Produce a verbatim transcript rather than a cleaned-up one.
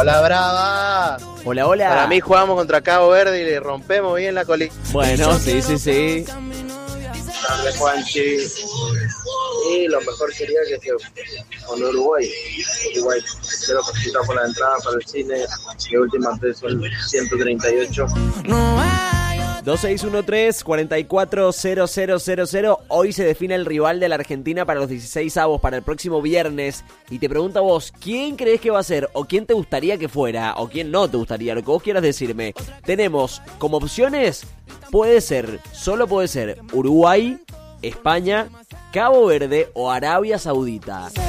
Hola, brava. Hola, hola. Para mí jugamos contra Cabo Verde y le rompemos bien la colita. Bueno, sí, sí, sí. Tarde, Juanchi. Y lo mejor sería que se con Uruguay. Uruguay, cero cosita por la entrada para el cine. Mi última vez son ciento treinta y ocho. dos seis uno tres, cuatro cuatro cero cero cero cero. Hoy se define el rival de la Argentina para los dieciséis avos para el próximo viernes. Y te pregunto a vos, ¿quién crees que va a ser? ¿O quién te gustaría que fuera? ¿O quién no te gustaría? Lo que vos quieras decirme. Tenemos como opciones, puede ser, solo puede ser Uruguay, España, Cabo Verde o Arabia Saudita.